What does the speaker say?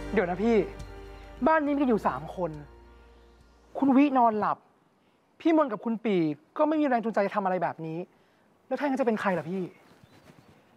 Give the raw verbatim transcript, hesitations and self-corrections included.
เดี๋ยวนะพี่บ้านนี้มีกันอยู่สามคนคุณวินอนหลับพี่มนกับคุณปีก็ไม่มีแรงจูงใจจะทำอะไรแบบนี้แล้วถ้างั้นจะเป็นใครล่ะพี่